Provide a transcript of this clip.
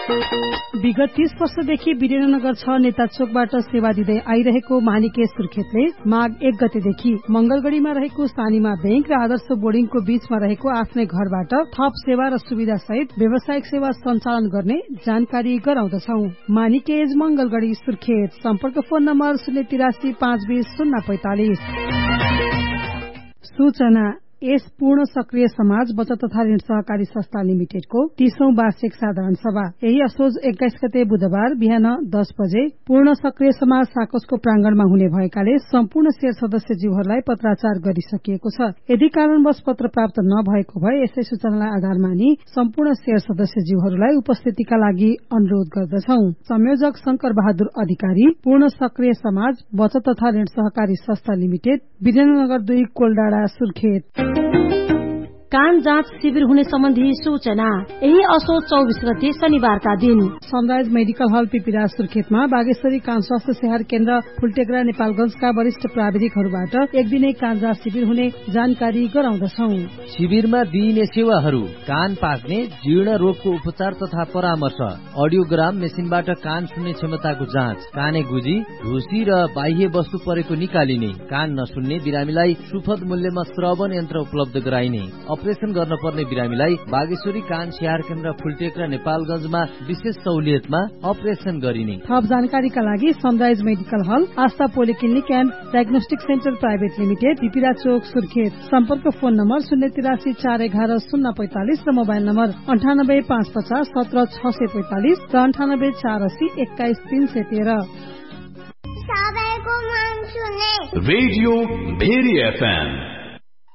विगत 30 वर्षदेखि वीरेन्द्रनगर 6 नेता चोकबाट सेवा दिँदै आइरहेको मानिके सुर्खेतले माघ 1 गतेदेखि मंगलगढ़ीमा रहेको सानीमा बैंक र आदर्श बोर्डिङको बीचमा रहेको आफ्नै घरबाट थप सेवा र सुविधा सहित व्यावसायिक सेवा सञ्चालन गर्ने जानकारी गराउँदछौ। मानिकेज मंगलगढ़ी सुर्खेत। सम्पर्क फोन नम्बर 083 520 045। सूचना यस पूर्ण सक्रिय समाज बचत तथा ऋण सहकारी संस्था लिमिटेडको 30औं वार्षिक साधारण सभा यही असोज 21 गते बुधबार बिहान 10 बजे पूर्ण सक्रिय समाज साकोसको प्रांगणमा हुने भएकाले सम्पूर्ण शेयर सदस्यज्यूहरूलाई पत्राचार गरिसकिएको छ। यदि कारणवश पत्र प्राप्त नभएको भए यसै सूचनालाई आधार मानी सम्पूर्ण शेयर सदस्यज्यूहरूलाई उपस्थितिका लागि अनुरोध गर्दछौ। संयोजक शंकर बहादुर अधिकारी, पूर्ण सक्रिय समाज बचत तथा ऋण सहकारी संस्था लिमिटेड, वीरेन्द्रनगर 2 कोलडाँडा सुर्खेत। कान जाँच शिविर हुने सम्बन्धी सूचना यही असोज 24 गते शनिबारका दिन सनराइज मेडिकल हल पिपिरा सुर्खेतमा बागेश्वरी कान स्वास्थ्य सेवा केन्द्र फुलटेक्रा नेपालगंजका वरिष्ठ प्राविधिकहरूबाट एक दिने कान जाँच शिविर हुने जानकारी गराउँदछौ। शिविरमा दिइने सेवाहरू कान पाक्ने, जीर्ण रोगको उपचार तथा परामर्श, अडियोग्राम मेसिनबाट कान सुन्ने क्षमताको जाँच, काने गुजी, ढुसी र बाह्य वस्तु परेको निकालिने, कान नसुन्ने बिरामीलाई सुपथ मूल्यमा श्रवण यन्त्र उपलब्ध गराइने, अपरेशन गर्न पर्ने बिरामीलाई बागेश्वरी कान स्याहार केन्द्र फुलटेक्रा नेपालगंजमा विशेष सहुलियतमा अपरेशन गरिने। थप जानकारीका लागि sunrise medical hall, Astha polyclinic and diagnostic centre private limited, पिपिरा चोक सुर्खेत। सम्पर्क फोन नम्बर 083 411 045 र मोबाइल नम्बर 98 550 17 645 र 98 480 21 313। Radio very FM